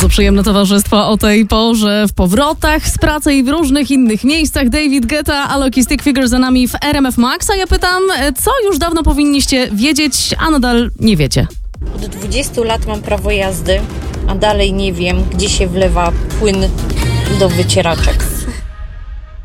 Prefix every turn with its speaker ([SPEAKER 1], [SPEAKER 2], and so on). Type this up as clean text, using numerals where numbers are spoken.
[SPEAKER 1] Bardzo przyjemne towarzystwo o tej porze w powrotach z pracy i w różnych innych miejscach. David Guetta, Alok i Stick Figure za nami w RMF Max. A ja pytam, co już dawno powinniście wiedzieć, a nadal nie wiecie?
[SPEAKER 2] Od 20 lat mam prawo jazdy, a dalej nie wiem, gdzie się wlewa płyn do wycieraczek.